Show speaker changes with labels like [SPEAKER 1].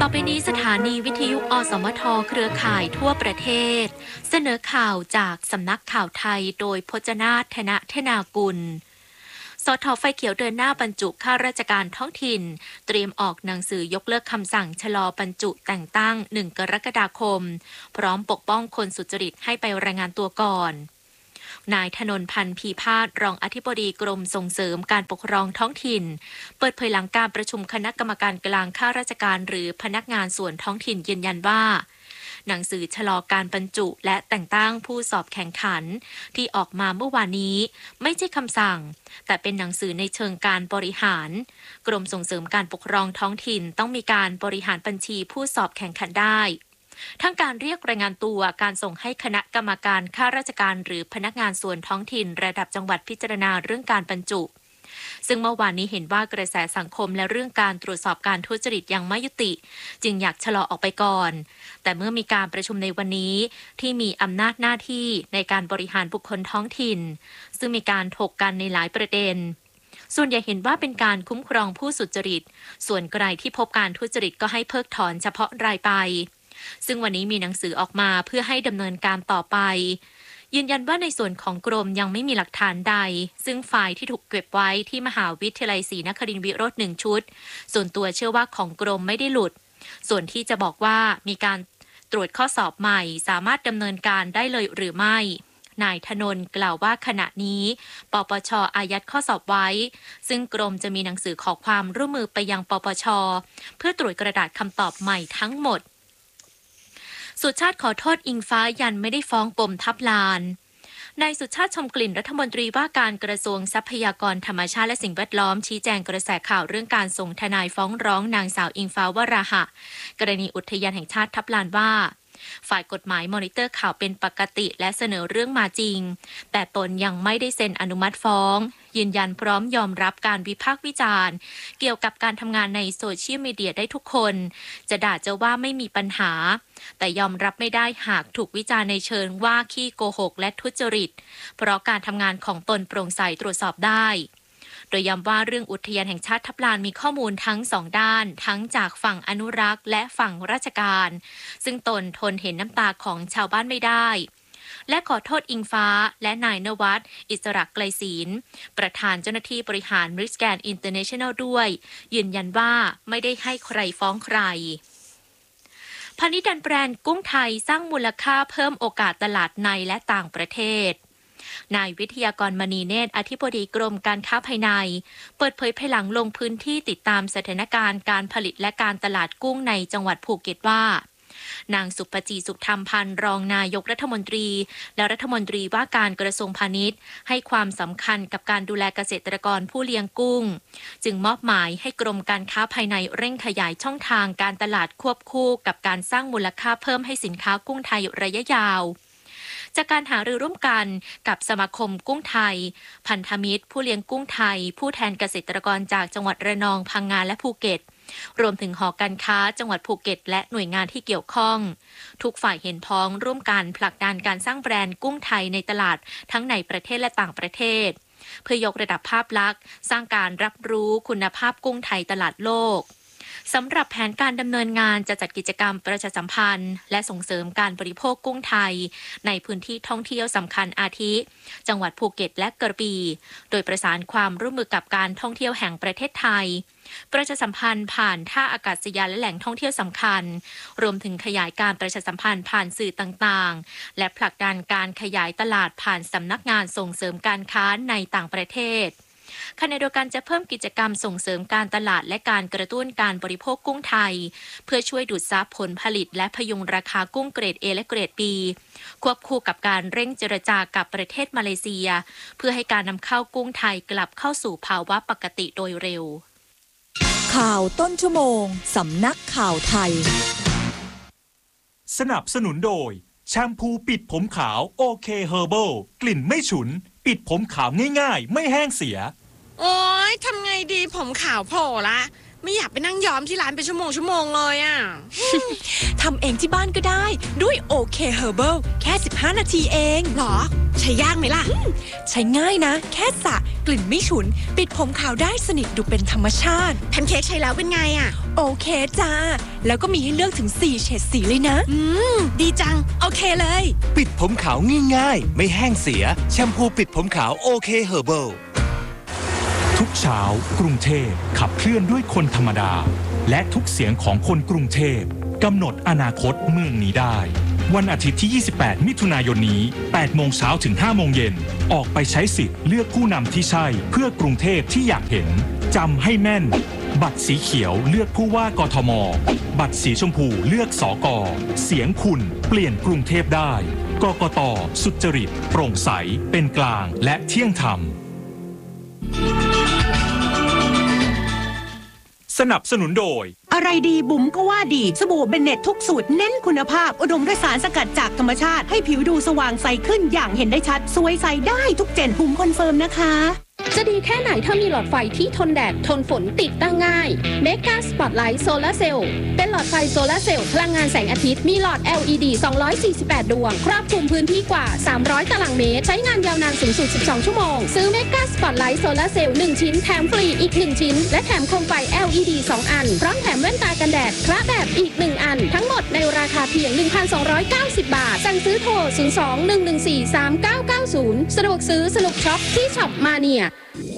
[SPEAKER 1] อไปนี้สถานีวิทยุอสมทเครือข่ายทั่วประเทศเสนอข่าวจากสำนักข่าวไทยโดยพจนาถ ธนเทนากุลสท.ไฟเขียวเดินหน้าบรรจุข้าราชการท้องถิ่นเตรียมออกหนังสือยกเลิกคำสั่งชะลอบรรจุแต่งตั้ง1 กรกฎาคมพร้อมปกป้องคนสุจริตให้ไปรายงานตัวก่อนนายธนนท์ พันธ์พีพาสรองอธิบดีกรมส่งเสริมการปกครองท้องถิ่นเปิดเผยหลังการประชุมคณะกรรมการกลางข้าราชการหรือพนักงานส่วนท้องถิ่นยืนยันว่าหนังสือชะลอการบรรจุและแต่งตั้งผู้สอบแข่งขันที่ออกมาเมื่อวานนี้ไม่ใช่คำสั่งแต่เป็นหนังสือในเชิงการบริหารกรมส่งเสริมการปกครองท้องถิ่นต้องมีการบริหารบัญชีผู้สอบแข่งขันได้ทั้งการเรียกรายงานตัวการส่งให้คณะกรรมการข้าราชการหรือพนักงานส่วนท้องถิ่นระดับจังหวัดพิจารณาเรื่องการบรรจุซึ่งเมื่อวานนี้เห็นว่ากระแสสังคมและเรื่องการตรวจสอบการทุจริตยังไม่ยุติจึงอยากชะลอออกไปก่อนแต่เมื่อมีการประชุมในวันนี้ที่มีอำนาจหน้าที่ในการบริหารบุคคลท้องถิ่นซึ่งมีการถกกันในหลายประเด็นส่วนใหญ่เห็นว่าเป็นการคุ้มครองผู้สุจริตส่วนใครที่พบการทุจริตก็ให้เพิกถอนเฉพาะรายไปซึ่งวันนี้มีหนังสือออกมาเพื่อให้ดำเนินการต่อไปยืนยันว่าในส่วนของกรมยังไม่มีหลักฐานใดซึ่งไฟล์ที่ถูกเก็บไว้ที่มหาวิทยาลัยศรีนครินทรวิโรจน์1 ชุดส่วนตัวเชื่อว่าของกรมไม่ได้หลุดส่วนที่จะบอกว่ามีการตรวจข้อสอบใหม่สามารถดำเนินการได้เลยหรือไม่นายธนนท์กล่าวว่าขณะนี้ปปช.อายัดข้อสอบไว้ซึ่งกรมจะมีหนังสือขอความร่วมมือไปยังปปช.เพื่อตรวจกระดาษคำตอบใหม่ทั้งหมดสุชาติขอโทษอิงฟ้ายันไม่ได้ฟ้องปมทับลานนายสุชาติชมกลิ่นรัฐมนตรีว่าการกระทรวงทรัพยากรธรรมชาติและสิ่งแวดล้อมชี้แจงกระแสข่าวเรื่องการส่งทนายฟ้องร้องนางสาวอิงฟ้าวราหะกรณีอุทยานแห่งชาติทับลานว่าฝ่ายกฎหมายมอนิเตอร์ข่าวเป็นปกติและเสนอเรื่องมาจริงแต่ตนยังไม่ได้เซ็นอนุมัติฟ้องยืนยันพร้อมยอมรับการวิพากษ์วิจารณ์เกี่ยวกับการทำงานในโซเชียลมีเดียได้ทุกคนจะด่าจะว่าไม่มีปัญหาแต่ยอมรับไม่ได้หากถูกวิจารณ์ในเชิงว่าขี้โกหกและทุจริตเพราะการทำงานของตนโปร่งใสตรวจสอบได้โดยย้ำว่าเรื่องอุทยานแห่งชาติทับลานมีข้อมูลทั้ง2 ด้านทั้งจากฝั่งอนุรักษ์และฝั่งราชการซึ่งตนทนเห็นน้ำตาของชาวบ้านไม่ได้และขอโทษอิงฟ้าและนายนวัฒน์อิสระไกลศีลประธานเจ้าหน้าที่บริหารริสแกนอินเตอร์เนชั่นแนลด้วยยืนยันว่าไม่ได้ให้ใครฟ้องใครพาณิชย์ดันแบรนด์กุ้งไทยสร้างมูลค่าเพิ่มโอกาสตลาดในและต่างประเทศนายวิทยากรมณีเนตรอธิบดีกรมการค้าภายในเปิดเผยภายหลังลงพื้นที่ติดตามสถานการณ์การผลิตและการตลาดกุ้งในจังหวัดภูเก็ตว่านางสุปจีสุขธรรมพันธ์รองนายกรัฐมนตรีและรัฐมนตรีว่าการกระทรวงพาณิชย์ให้ความสำคัญกับการดูแลเกษตรกรผู้เลี้ยงกุ้งจึงมอบหมายให้กรมการค้าภายในเร่งขยายช่องทางการตลาดควบคู่กับการสร้างมูลค่าเพิ่มให้สินค้ากุ้งไทยระยะยาวจากการหารือร่วมกันกับสมาคมกุ้งไทยพันธมิตรผู้เลี้ยงกุ้งไทยผู้แทนเกษตรกรจากจังหวัดระนองพังงาและภูเก็ตรวมถึงหอการค้าจังหวัดภูเก็ตและหน่วยงานที่เกี่ยวข้องทุกฝ่ายเห็นพ้องร่วมกันผลักดันการสร้างแบรนด์กุ้งไทยในตลาดทั้งในประเทศและต่างประเทศเพื่อยกระดับภาพลักษณ์สร้างการรับรู้คุณภาพกุ้งไทยตลาดโลกสำหรับแผนการดำเนินงานจะจัดกิจกรรมประชาสัมพันธ์และส่งเสริมการบริโภคกุ้งไทยในพื้นที่ท่องเที่ยวสำคัญอาทิจังหวัดภูเก็ตและกระบี่โดยประสานความร่วมมือกับการท่องเที่ยวแห่งประเทศไทยประชาสัมพันธ์ผ่านท่าอากาศยานและแหล่งท่องเที่ยวสำคัญรวมถึงขยายการประชาสัมพันธ์ผ่านสื่อต่างๆและผลักดันการขยายตลาดผ่านสำนักงานส่งเสริมการค้าในต่างประเทศขณะเดียวกันจะเพิ่มกิจกรรมส่งเสริมการตลาดและการกระตุ้นการบริโภคกุ้งไทยเพื่อช่วยดูดซับผลผลิตและพยุงราคากุ้งเกรด A และเกรด B ควบคู่กับการเร่งเจรจากับประเทศมาเลเซียเพื่อให้การนำเข้ากุ้งไทยกลับเข้าสู่ภาวะปกติโดยเร็ว
[SPEAKER 2] ข่าวต้นชั่วโมงสำนักข่าวไทย
[SPEAKER 3] สนับสนุนโดยแชมพูปิดผมขาวโอเคเฮอร์เบิลกลิ่นไม่ฉุนปิดผมขาวง่ายๆไม่แห้งเสีย
[SPEAKER 4] โอ๊ยทำไงดีผมขาวโผล่ละไม่อยากไปนั่งย้อมที่ร้านเป็นชั่วโมงเลยอ่ะ
[SPEAKER 5] ทำเองที่บ้านก็ได้ด้วยโอเคเฮอร์เบิลแค่15 นาทีเอง
[SPEAKER 4] หรอ ใช้ยากไหมล่ะ
[SPEAKER 5] ใช้ง่ายนะ แค่สระกลิ่นไม่ฉุน ปิดผมขาวได้สนิทดูเป็นธรรมชาติ
[SPEAKER 4] แพนเค้กใช้แล้วเป็นไงอ่ะ
[SPEAKER 5] โอเคจ้า แล้วก็มีให้เลือกถึง4เฉดสีเลยนะ
[SPEAKER 4] ดีจัง โอเคเลย
[SPEAKER 6] ปิดผมขาวง่ายๆไม่แห้งเสียแชมพูปิดผมขาวโอเคเฮอร์เบิล
[SPEAKER 3] ทุกเช้ากรุงเทพขับเคลื่อนด้วยคนธรรมดา และทุกเสียงของคนกรุงเทพกำหนดอนาคตเมืองนี้ได้ วันอาทิตย์ที่ 28 มิถุนายนนี้ 8 โมงเช้าถึง 5 โมงเย็น ออกไปใช้สิทธิ์เลือกผู้นำที่ใช่เพื่อกรุงเทพที่อยากเห็น จำให้แม่น บัตรสีเขียวเลือกผู้ว่ากทม บัตรสีชมพูเลือกสก.เสียงคุณเปลี่ยนกรุงเทพได้ กกต.สุจริต โปร่งใส เป็นกลาง และเที่ยงธรรม สนับสนุนโดย
[SPEAKER 7] อะไรดีบุ๋มก็ว่าดีสบู่เบนเน็ตทุกสูตรเน้นคุณภาพอุดมด้วยสารสกัดจากธรรมชาติให้ผิวดูสว่างใสขึ้นอย่างเห็นได้ชัดสวยใสได้ทุกเจนบุ๋มคอนเฟิร์มนะคะ
[SPEAKER 8] จะดีแค่ไหนถ้ามีหลอดไฟที่ทนแดดทนฝนติดตั้งง่าย Mega Spotlight Solar Cell เป็นหลอดไฟโซลาร์เซลล์พลังงานแสงอาทิตย์มีหลอด LED 248 ดวงครอบคลุมพื้นที่กว่า 300 ตารางเมตรใช้งานยาวนานสูงสุด 12 ชั่วโมงซื้อ Mega Spotlight Solar Cell 1 ชิ้นแถมฟรีอีก 1 ชิ้นและแถมโคมไฟ LED 2 อันพร้อมแถมแว่นตากันแดดคละแบบอีก 1 อันทั้งหมดในราคาเพียง 1,290 บาทสั่งซื้อโทร 02-114-3990 สะดวกซื้อสนุกช็อปที่ช็อปมาเนีย